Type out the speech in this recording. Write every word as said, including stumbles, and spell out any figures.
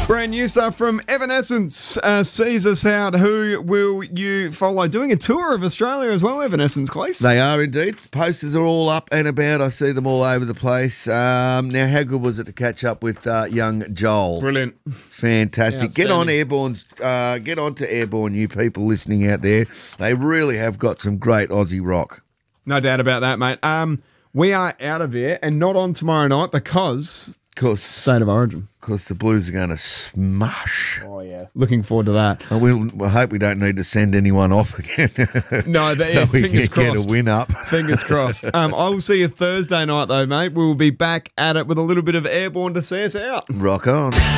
Brand new stuff from Evanescence. Uh, sees us out. Who will you follow? Doing a tour of Australia as well, Evanescence, Cleese. They are indeed. Posters are all up and about. I see them all over the place. Um, now, how good was it to catch up with uh, young Joel? Brilliant. Fantastic. Get on Airborne's, uh, get on to Airborne, you people listening out there. They really have got some great Aussie rock. No doubt about that, mate. Um, we are out of here and not on tomorrow night because... Cause, State of Origin. Because the Blues are going to smash. Oh, yeah. Looking forward to that. And we'll, we'll hope we don't need to send anyone off again. No, that, so yeah, we fingers can crossed. get a win up. Fingers crossed. Um, I will see you Thursday night, though, mate. We will be back at it with a little bit of Airborne to see us out. Rock on.